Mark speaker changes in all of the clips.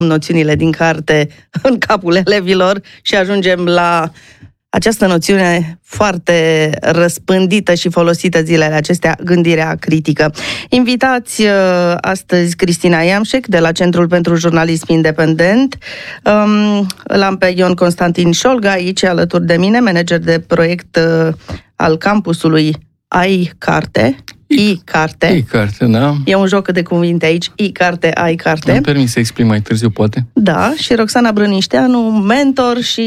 Speaker 1: noțiunile din carte în capul elevilor și ajungem la această noțiune foarte răspândită și folosită zilele acestea, gândirea critică. Invitați astăzi Cristina Iamșec de la Centrul pentru Jurnalism Independent. L-am pe Ion Constantin Șolga aici alături de mine, manager de proiect al campusului iCarte. iCarte,
Speaker 2: da.
Speaker 1: E un joc de cuvinte aici, iCarte, iCarte.
Speaker 2: Îmi permis să explic mai târziu, poate?
Speaker 1: Da, și Roxana Brănișteanu, mentor și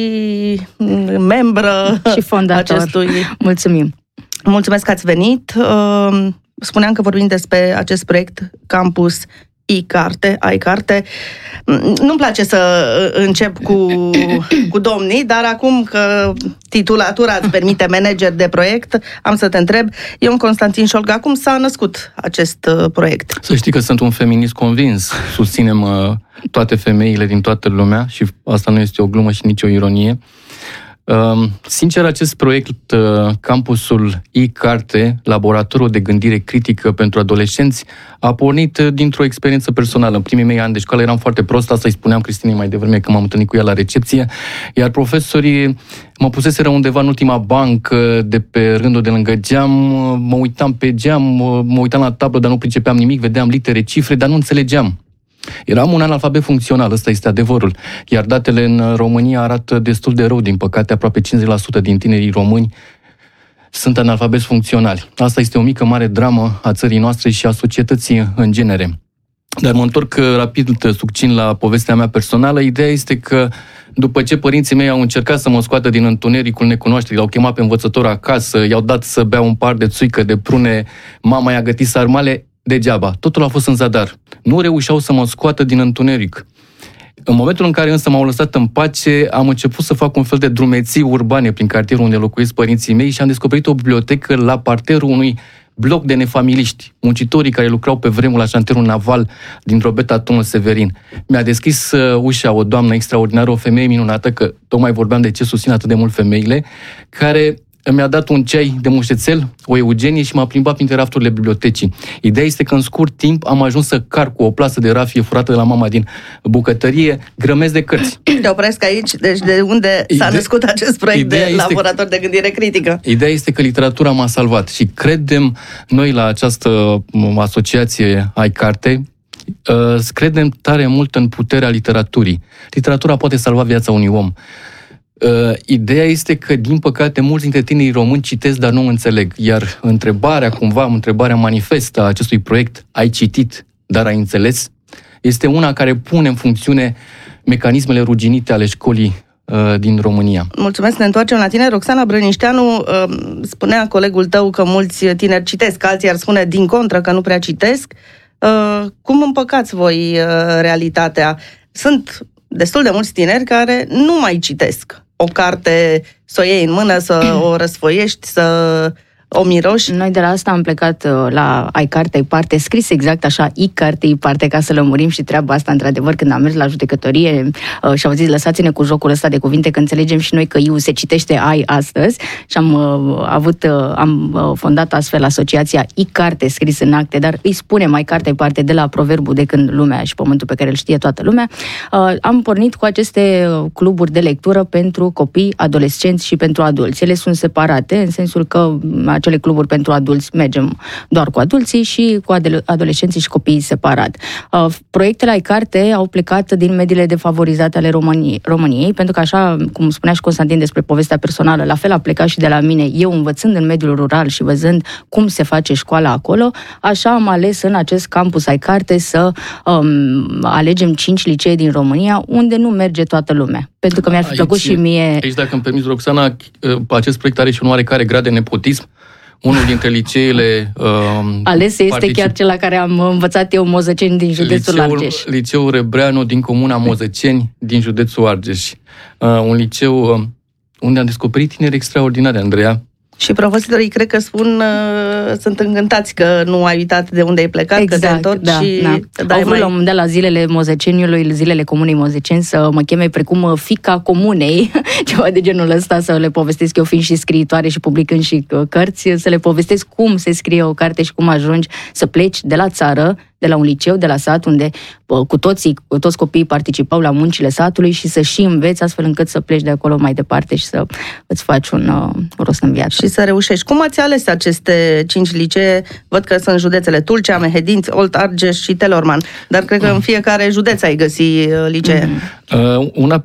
Speaker 1: membră
Speaker 3: și fondator
Speaker 1: acestui.
Speaker 3: Mulțumim!
Speaker 1: Mulțumesc că ați venit. Spuneam că vorbim despre acest proiect Campus iCarte. Nu-mi place să încep cu domnii, dar acum că titulatura îți permite manager de proiect, am să te întreb, Ion Constantin Șolga, cum s-a născut acest proiect?
Speaker 2: Să știi că sunt un feminist convins. Susținem toate femeile din toată lumea și asta nu este o glumă și nici o ironie. Sincer, acest proiect, campusul iCarte, laboratorul de gândire critică pentru adolescenți, a pornit dintr-o experiență personală. În primii mei ani de școală eram foarte prost, asta îi spuneam Cristinei mai devreme când m-am întâlnit cu ea la recepție, iar profesorii mă puseseră undeva în ultima bancă de pe rândul de lângă geam, mă uitam pe geam, mă uitam la tablă, dar nu pricepeam nimic, vedeam litere, cifre, dar nu înțelegeam. Eram un analfabet funcțional, ăsta este adevărul. Iar datele în România arată destul de rău, din păcate, aproape 50% din tinerii români sunt analfabeti funcționali. Asta este o mică, mare dramă a țării noastre și a societății în genere. Dar mă întorc rapid, succint la povestea mea personală. Ideea este că după ce părinții mei au încercat să mă scoată din întunericul necunoașterii, l-au chemat pe învățător acasă, i-au dat să bea un par de țuică de prune, mama i-a gătit sarmale, degeaba. Totul a fost în zadar. Nu reușeau să mă scoată din întuneric. În momentul în care însă m-au lăsat în pace, am început să fac un fel de drumeții urbane prin cartierul unde locuiesc părinții mei și am descoperit o bibliotecă la parterul unui bloc de nefamiliști, muncitorii care lucrau pe vremuri la șantierul naval din Drobeta Tunul Severin. Mi-a deschis ușa o doamnă extraordinară, o femeie minunată, că tocmai vorbeam de ce susțin atât de mult femeile, care mi-a dat un ceai de mușețel, o Eugenie și m-a plimbat printre rafturile bibliotecii. Ideea este că în scurt timp am ajuns să car cu o plasă de rafie furată de la mama din bucătărie, grămezi de cărți.
Speaker 1: Te opresc aici, deci de unde s-a născut acest proiect de laborator de gândire critică?
Speaker 2: Ideea este că literatura m-a salvat și credem noi la această asociație iCarte, credem tare mult în puterea literaturii. Literatura poate salva viața unui om. Ideea este că, din păcate, mulți dintre tinerii români citesc, dar nu înțeleg. Iar întrebarea manifestă a acestui proiect, ai citit, dar ai înțeles, este una care pune în funcțiune mecanismele ruginite ale școlii din România.
Speaker 1: Mulțumesc, ne întoarcem la tine. Roxana Brănișteanu, spunea colegul tău că mulți tineri citesc, alții ar spune din contră că nu prea citesc. Cum împăcați voi realitatea? Sunt destul de mulți tineri care nu mai citesc o carte, să o iei în mână, să o răsfoiești, să o miroși.
Speaker 3: Noi de la asta am plecat la iCarte, parte, scris exact așa, iCarte, parte, ca să lămurim și treaba asta, într-adevăr, când am mers la judecătorie și au zis, lăsați-ne cu jocul ăsta de cuvinte, că înțelegem și noi că iu se citește ai astăzi și am fondat astfel asociația iCarte, scris în acte, dar îi spunem iCarte, parte, de la proverbul de când lumea și pământul pe care îl știe toată lumea. Am pornit cu aceste cluburi de lectură pentru copii, adolescenți și pentru adulți. Ele sunt separate, în sensul că acele cluburi pentru adulți mergem doar cu adulții și cu adolescenții și copiii separat. Proiectele iCarte au plecat din mediile defavorizate ale României, pentru că așa, cum spunea și Constantin despre povestea personală, la fel a plecat și de la mine, eu învățând în mediul rural și văzând cum se face școala acolo, așa am ales în acest campus iCarte să alegem 5 licee din România unde nu merge toată lumea. Pentru că mi-ar fi plăcut și mie...
Speaker 2: Aici, dacă îmi permiți, Roxana, acest proiect are și un oarecare grad de nepotism. Unul dintre liceele
Speaker 3: alese este chiar cel la care am învățat eu, Mozăceni, din județul Argeș.
Speaker 2: Liceul Rebreanu din comuna Mozăceni, din județul Argeș. Un liceu unde am descoperit tineri extraordinari, Andreea.
Speaker 1: Și profesorii cred că spun, sunt încântați că nu ai uitat de unde ai plecat, exact, că te întorci și...
Speaker 3: Au vrut la un moment dat la zilele Mozăceniului, zilele Comunei Mozăceni, să mă cheme precum fiica comunei, ceva de genul ăsta, să le povestesc eu, fiind și scriitoare și publicând și cărți, să le povestesc cum se scrie o carte și cum ajungi să pleci de la țară de la un liceu, de la sat, unde toți copiii participau la muncile satului și să și înveți astfel încât să pleci de acolo mai departe și să îți faci un rost în viață.
Speaker 1: Și să reușești. Cum ați ales aceste 5 licee? Văd că sunt județele Tulcea, Mehedinți, Olt, Argeș și Telorman, dar cred că în fiecare județ ai găsi licee.
Speaker 2: Una